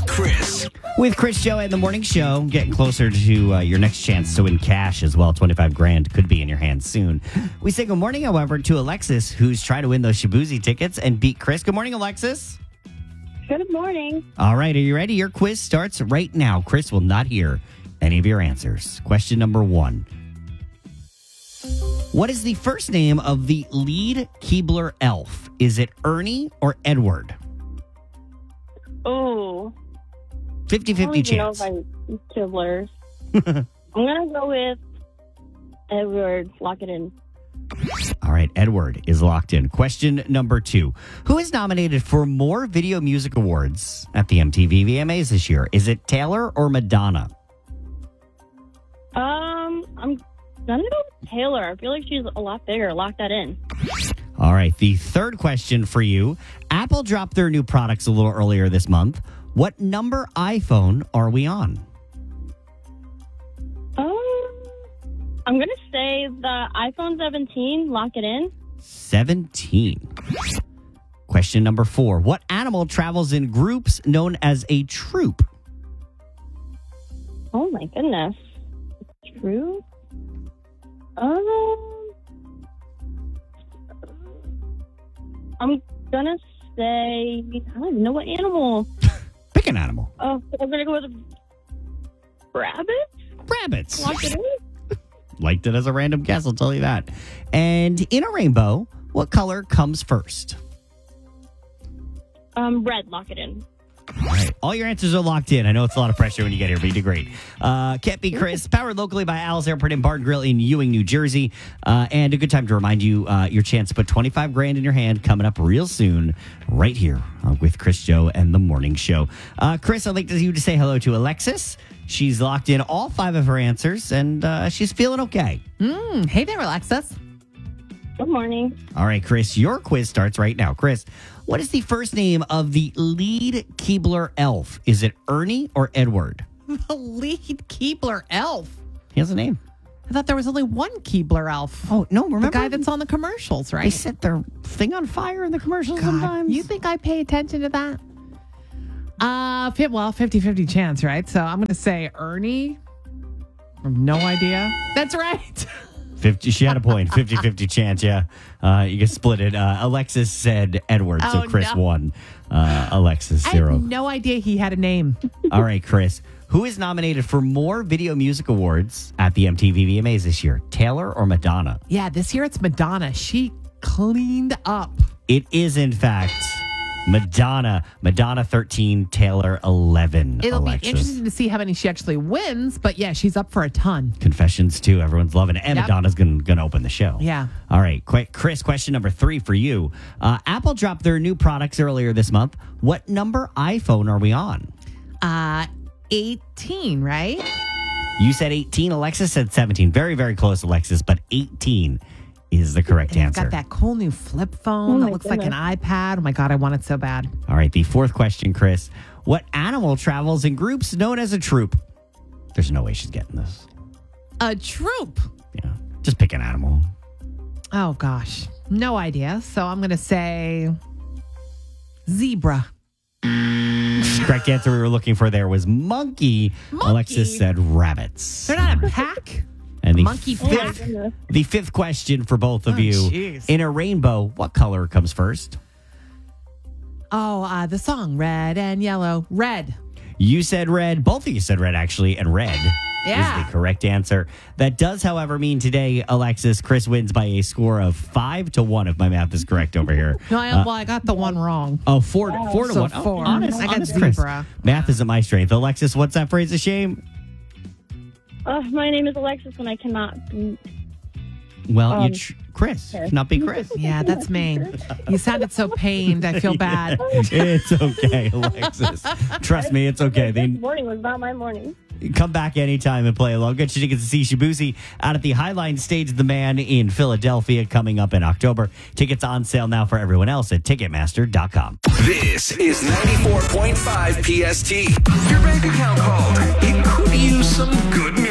Chris. With Chris, Joe, and the morning show, getting closer to your next chance to win cash as well. 25 grand could be in your hands soon. We say good morning, however, to Alexis, who's trying to win those Shabuzi tickets and beat Chris. Good morning, Alexis. Good morning. All right, are you ready? Your quiz starts right now. Chris will not hear any of your answers. Question number 1. What is the first name of the lead Keebler elf? Is it Ernie or Edward? Oh, 50-50 chance. I don't even know if Kibblers. I'm going to go with Edward. Lock it in. All right, Edward is locked in. Question number 2. Who is nominated for more Video Music Awards at the MTV VMAs this year? Is it Taylor or Madonna? I'm going to go with Taylor. I feel like she's a lot bigger. Lock that in. All right, the third question for you. Apple dropped their new products a little earlier this month. What number iPhone are we on? I'm going to say the iPhone 17. Lock it in. 17. Question number 4. What animal travels in groups known as a troop? Oh, my goodness. True? I'm going to say, I don't even know what animal. Pick an animal. Oh, I'm going to go with rabbit. Rabbits. Lock it in. Liked it as a random guess, I'll tell you that. And in a rainbow, what color comes first? Red. Lock it in. All right. All your answers are locked in. I know it's a lot of pressure when you get here, but you did great. Can't Be Chris, powered locally by Al's Airport and Bar and Grill in Ewing, New Jersey. And a good time to remind you your chance to put 25 grand in your hand coming up real soon, right here with Chris, Joe, and the Morning Show. Chris, I'd like you to say hello to Alexis. She's locked in all 5 of her answers, and she's feeling okay. Hey there, Alexis. Good morning. All right, Chris, your quiz starts right now. Chris, what is the first name of the lead Keebler elf? Is it Ernie or Edward? The lead Keebler elf. He has a name. I thought there was only one Keebler elf. Oh, no, remember? The guy that's on the commercials, They right? set their thing on fire in the commercials God, sometimes. you think I pay attention to that? 50-50 chance, right? So I'm going to say Ernie. I have no idea. That's right. 50. She had a point. 50-50 chance, yeah. You can split it. Alexis said Edward, so Oh, Chris no. won. Alexis, I 0. had no idea he had a name. All right, Chris. Who is nominated for more Video Music Awards at the MTV VMAs this year? Taylor or Madonna? Yeah, this year it's Madonna. She cleaned up. It is, in fact, Madonna. Madonna 13, Taylor 11. It'll Alexis. be interesting to see how many she actually wins, but yeah, she's up for a ton. Confessions, too. Everyone's loving it. And Yep. Madonna's going to open the show. Yeah. All right. Chris, question number 3 for you. Apple dropped their new products earlier this month. What number iPhone are we on? 18, right? You said 18. Alexis said 17. Very, very close, Alexis, but 18 is the correct And answer. It's got that cool new flip phone Oh that my looks like an goodness. iPad. Oh my God, I want it so bad. All right. The 4th question, Chris. What animal travels in groups known as a troop? There's no way she's getting this. A troop. Yeah. Just pick an animal. Oh gosh, no idea. So I'm going to say zebra. Correct answer we were looking for there was monkey. Monkey? Alexis said rabbits. They're not a pack. And the Monkey Oh, my pack. goodness. The 5th question for both of Oh, you. jeez. In a rainbow, what color comes first? Oh, the song Red and Yellow. Red. You said red. Both of you said red, actually, and red Yeah. is the correct answer. That does, however, mean today, Alexis, Chris wins by a score of 5-1, if my math is correct over here. No, I got the one wrong. Oh, 4 to So 1. Oh, 4. honest, I got honest, Chris. zebra. Math isn't my strength. Alexis, what's that phrase of shame? My name is Alexis, and I cannot. Well, Chris. okay. Not be Chris. Yeah, that's me. You sounded so pained. I feel bad. It's okay, Alexis. Trust me, it's okay. This They morning was not my morning. come back anytime and play along. Get your tickets to see Shabuzi out at the Highline Stage of the Man in Philadelphia coming up in October. Tickets on sale now for everyone else at Ticketmaster.com. This is 94.5 PST. Your bank account called. It could use some good